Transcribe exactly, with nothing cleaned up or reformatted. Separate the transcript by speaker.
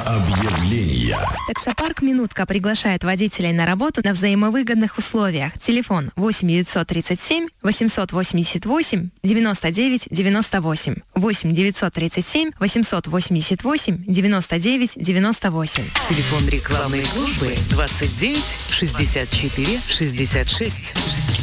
Speaker 1: Объявления.
Speaker 2: Таксопарк «Минутка» приглашает водителей на работу на взаимовыгодных условиях. Телефон восемь девятьсот тридцать семь восемьсот восемьдесят восемь девяносто девять девяносто восемь. восемь девятьсот тридцать семь восемьсот восемьдесят восемь девяносто девять девяносто восемь.
Speaker 3: Телефон рекламной службы двадцать девять шестьдесят четыре шестьдесят шесть.